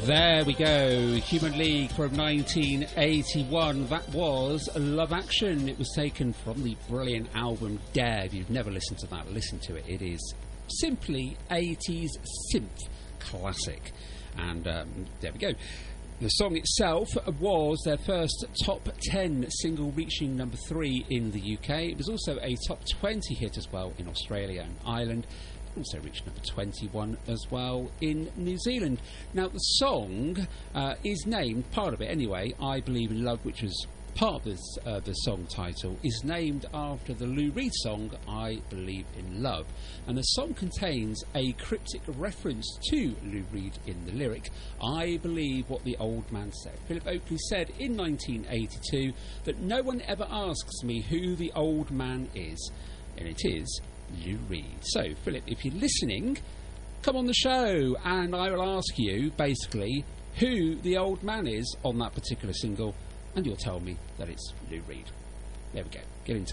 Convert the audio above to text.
There we go, Human League from 1981. That was Love Action. It was taken from the brilliant album Dare. If you've never listened to that, listen to it. It is simply 80s synth classic. And there we go. The song itself was their first top 10 single, reaching number 3 in the UK. It was also a top 20 hit as well in Australia and Ireland. Also reached number 21 as well in New Zealand. Now the song is named, part of it anyway, I Believe in Love, which was part of this, the song title, is named after the Lou Reed song I Believe in Love. And the song contains a cryptic reference to Lou Reed in the lyric, I believe what the old man said. Philip Oakley said in 1982 that no one ever asks me who the old man is, and it is Lou Reed. So, Philip, if you're listening, come on the show and I will ask you, basically, who the old man is on that particular single, and you'll tell me that it's Lou Reed. There we go. Get in touch.